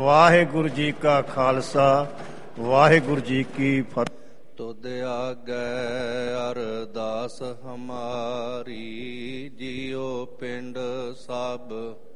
ਵਾਹਿਗੁਰੂ ਜੀ ਕਾ ਖਾਲਸਾ, ਵਾਹਿਗੁਰੂ ਜੀ ਕੀ ਫਤਿਹ। ਤੁਧ ਆਗੈ ਅਰਦਾਸ ਹਮਾਰੀ, ਜਿਉ ਪਿੰਡ ਸਭ